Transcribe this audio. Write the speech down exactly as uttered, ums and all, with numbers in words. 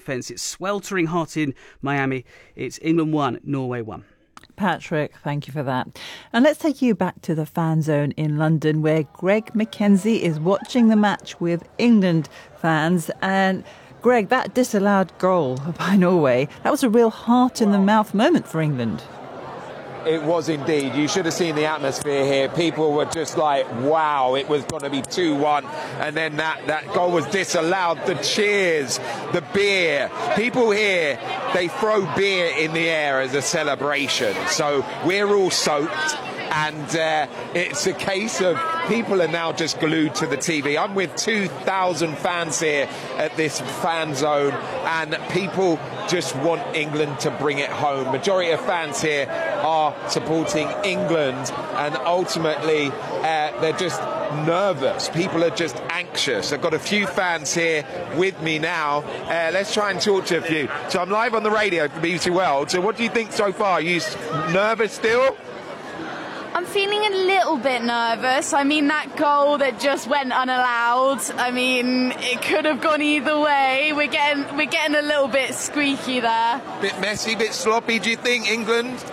defence. It's sweltering hot in Miami. It's England one, Norway one. Patrick, thank you for that. And let's take you back to the fan zone in London, where Greg McKenzie is watching the match with England fans. And Greg, that disallowed goal by Norway, that was a real heart-in-the-mouth moment for England. It was indeed. You should have seen the atmosphere here. People were just like, wow, it was going to be two one. And then that, that goal was disallowed. The cheers, the beer. People here, they throw beer in the air as a celebration. So we're all soaked. And uh, it's a case of people are now just glued to the T V. I'm with two thousand fans here at this fan zone, and people just want England to bring it home. Majority of fans here are supporting England, and ultimately uh, they're just nervous. People are just anxious. I've got a few fans here with me now. Uh, let's try and talk to a few. So I'm live on the radio for B B C World. So what do you think so far? Are you nervous still? I'm feeling a little bit nervous. I mean, that goal that just went unallowed, I mean, it could have gone either way. We're getting we're getting a little bit squeaky there. Bit messy, bit sloppy, do you think, England?